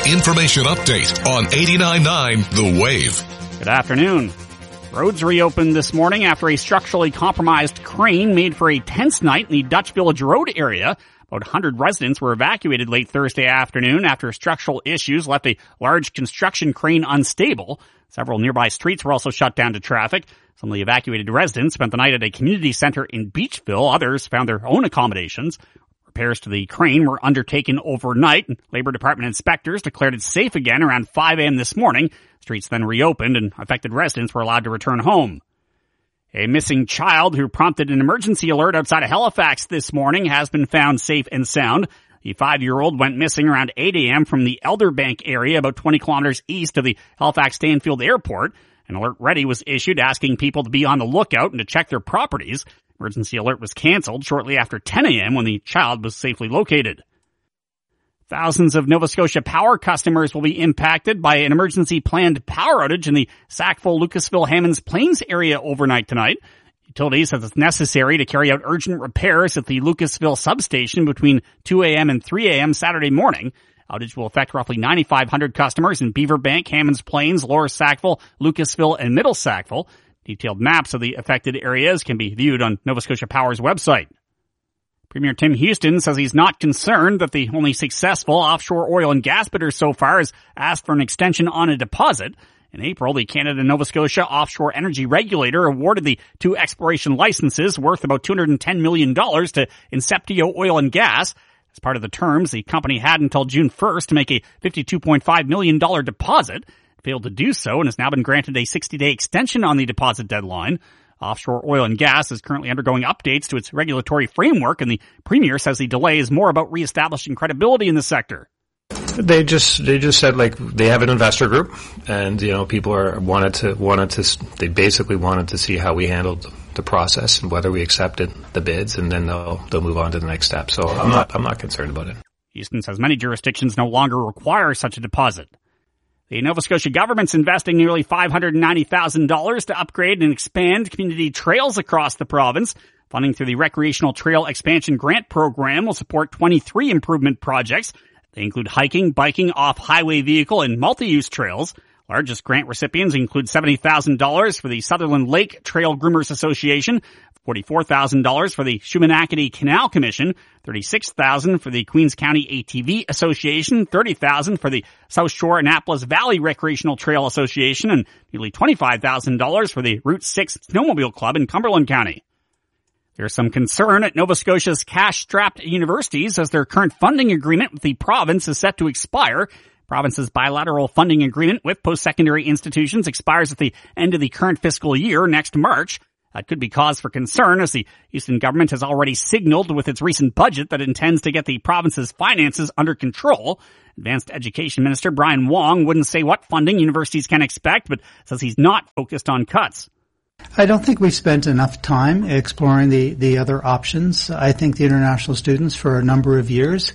information update on 89.9 The Wave. Good afternoon. Roads reopened this morning after a structurally compromised crane made for a tense night in the Dutch Village Road area. About 100 residents were evacuated late Thursday afternoon after structural issues left a large construction crane unstable. Several nearby streets were also shut down to traffic. Some of the evacuated residents spent the night at a community center in Beachville. Others found their own accommodations. Repairs to the crane were undertaken overnight. Labor Department inspectors declared it safe again around 5 a.m. this morning. Streets then reopened and affected residents were allowed to return home. A missing child who prompted an emergency alert outside of Halifax this morning has been found safe and sound. The 5-year-old went missing around 8 a.m. from the Elderbank area about 20 kilometers east of the Halifax Stanfield Airport. An alert ready was issued asking people to be on the lookout and to check their properties. Emergency alert was canceled shortly after 10 a.m. when the child was safely located. Thousands of Nova Scotia Power customers will be impacted by an emergency planned power outage in the Sackville, Lucasville, Hammonds Plains area overnight tonight. Utilities says it's necessary to carry out urgent repairs at the Lucasville substation between 2 a.m. and 3 a.m. Saturday morning. Outage will affect roughly 9,500 customers in Beaverbank, Hammonds Plains, Lower Sackville, Lucasville, and Middle Sackville. Detailed maps of the affected areas can be viewed on Nova Scotia Power's website. Premier Tim Houston says he's not concerned that the only successful offshore oil and gas bidder so far has asked for an extension on a deposit. In April, the Canada-Nova Scotia Offshore Energy Regulator awarded the 2 exploration licenses worth about $210 million to Inceptio Oil and Gas. As part of the terms, the company had until June 1st to make a $52.5 million deposit. It failed to do so and has now been granted a 60-day extension on the deposit deadline. Offshore oil and gas is currently undergoing updates to its regulatory framework, and the Premier says the delay is more about reestablishing credibility in the sector. They just said like they have an investor group, and people they basically wanted to see how we handled the process and whether we accepted the bids, and then they'll move on to the next step. So I'm not concerned about it. Houston says many jurisdictions no longer require such a deposit. The Nova Scotia government's investing nearly $590,000 to upgrade and expand community trails across the province. Funding through the Recreational Trail Expansion Grant Program will support 23 improvement projects. They include hiking, biking, off-highway vehicle, and multi-use trails. Largest grant recipients include $70,000 for the Sutherland Lake Trail Groomers Association, $44,000 for the Shumanakadee Canal Commission, $36,000 for the Queens County ATV Association, $30,000 for the South Shore Annapolis Valley Recreational Trail Association, and nearly $25,000 for the Route 6 Snowmobile Club in Cumberland County. There's some concern at Nova Scotia's cash-strapped universities as their current funding agreement with the province is set to expire. Province's bilateral funding agreement with post-secondary institutions expires at the end of the current fiscal year next March. That could be cause for concern as the Houston government has already signaled with its recent budget that it intends to get the province's finances under control. Advanced Education Minister Brian Wong wouldn't say what funding universities can expect, but says he's not focused on cuts. I don't think we spent enough time exploring the other options. I think the international students for a number of years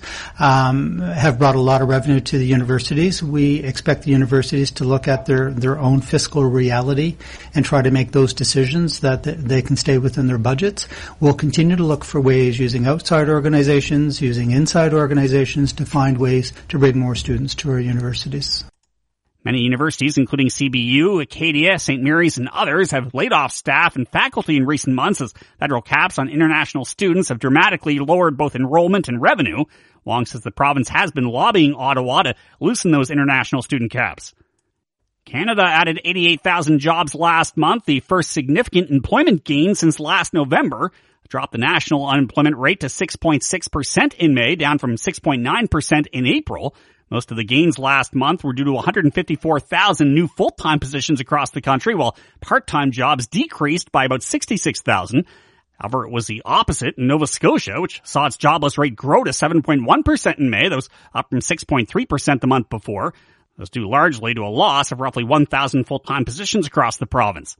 have brought a lot of revenue to the universities. We expect the universities to look at their own fiscal reality and try to make those decisions that they can stay within their budgets. We'll continue to look for ways using outside organizations, using inside organizations to find ways to bring more students to our universities. Many universities, including CBU, Acadia, St. Mary's, and others, have laid off staff and faculty in recent months as federal caps on international students have dramatically lowered both enrollment and revenue. Wong says the province has been lobbying Ottawa to loosen those international student caps. Canada added 88,000 jobs last month, the first significant employment gain since last November. Dropped the national unemployment rate to 6.6% in May, down from 6.9% in April. Most of the gains last month were due to 154,000 new full-time positions across the country, while part-time jobs decreased by about 66,000. However, it was the opposite in Nova Scotia, which saw its jobless rate grow to 7.1% in May. That was up from 6.3% the month before. That was due largely to a loss of roughly 1,000 full-time positions across the province.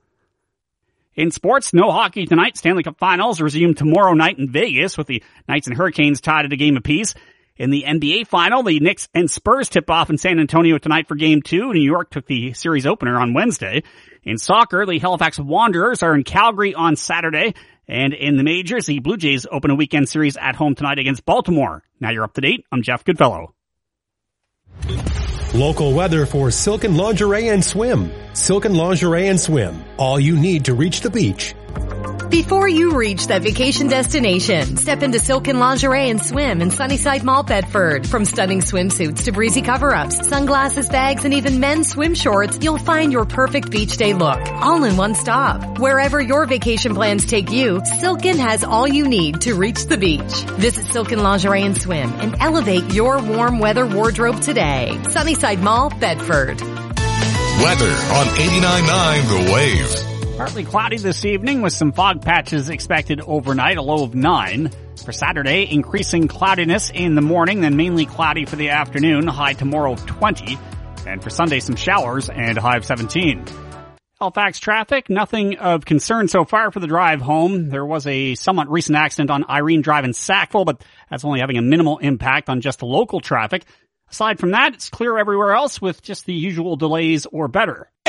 In sports, no hockey tonight. Stanley Cup Finals resume tomorrow night in Vegas with the Knights and Hurricanes tied at a game apiece. In the NBA Final, the Knicks and Spurs tip off in San Antonio tonight for Game 2. New York took the series opener on Wednesday. In soccer, the Halifax Wanderers are in Calgary on Saturday. And in the majors, the Blue Jays open a weekend series at home tonight against Baltimore. Now you're up to date. I'm Jeff Goodfellow. Local weather for Silken Lingerie and Swim. Silken Lingerie and Swim. All you need to reach the beach. Before you reach that vacation destination, step into Silken Lingerie and Swim in Sunnyside Mall, Bedford. From stunning swimsuits to breezy cover-ups, sunglasses, bags, and even men's swim shorts, you'll find your perfect beach day look, all in one stop. Wherever your vacation plans take you, Silken has all you need to reach the beach. Visit Silken Lingerie and Swim and elevate your warm weather wardrobe today. Sunnyside Mall, Bedford. Weather on 89.9 The Wave. Partly cloudy this evening with some fog patches expected overnight, a low of 9. For Saturday, increasing cloudiness in the morning, then mainly cloudy for the afternoon, high tomorrow of 20. And for Sunday, some showers and a high of 17. Halifax traffic, nothing of concern so far for the drive home. There was a somewhat recent accident on Irene Drive in Sackville, but that's only having a minimal impact on just local traffic. Aside from that, it's clear everywhere else with just the usual delays or better.